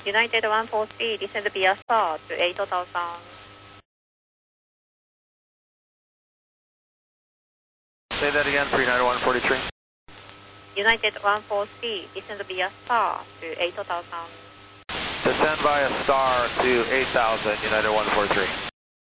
United 143, descend via star to 8000. Say that again for United 143. United 143, descend via star to 8000. Descend via star to 8000, United 143.